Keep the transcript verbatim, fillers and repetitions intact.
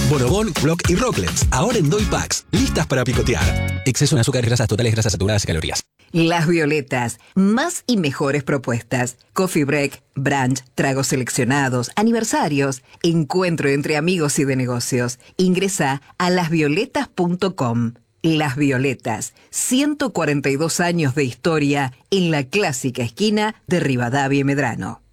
Bonobón, Block y Rocklets, ahora en Doy Packs, listas para picotear. Exceso en azúcares, grasas totales, grasas saturadas y calorías. Las Violetas, más y mejores propuestas. Coffee break, brunch, tragos seleccionados, aniversarios, encuentro entre amigos y de negocios. Ingresa a las violetas punto com. Las Violetas, ciento cuarenta y dos años de historia en la clásica esquina de Rivadavia y Medrano.